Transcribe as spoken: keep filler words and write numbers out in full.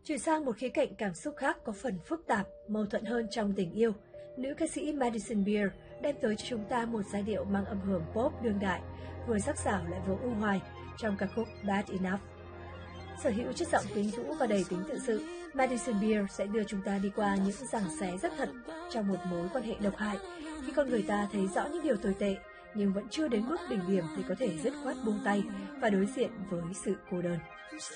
Chuyển sang một khía cạnh cảm xúc khác có phần phức tạp, mâu thuẫn hơn trong tình yêu, nữ ca sĩ Madison Beer đem tới cho chúng ta một giai điệu mang âm hưởng pop đương đại, vừa sắc sảo lại vừa u hoài trong ca khúc Bad Enough. Sở hữu chất giọng quyến rũ và đầy tính tự sự, Madison Beer sẽ đưa chúng ta đi qua những giằng xé rất thật trong một mối quan hệ độc hại, khi con người ta thấy rõ những điều tồi tệ nhưng vẫn chưa đến mức đỉnh điểm thì có thể dứt khoát buông tay và đối diện với sự cô đơn.